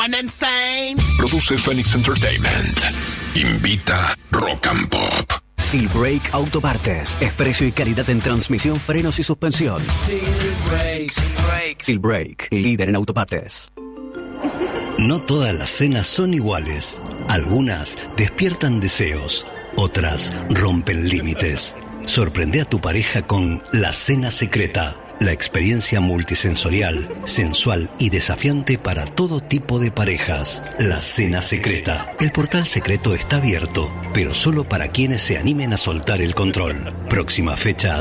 and insane. Produce Phoenix Entertainment. Invita Rock and Pop. Silbrake Autopartes. Es precio y calidad en transmisión, frenos y suspensión. Silbrake, líder en autopartes. No todas las cenas son iguales. Algunas despiertan deseos, otras rompen límites. Sorprende a tu pareja con La Cena Secreta. La experiencia multisensorial, sensual y desafiante para todo tipo de parejas. La Cena Secreta. El portal secreto está abierto, pero solo para quienes se animen a soltar el control. Próxima fecha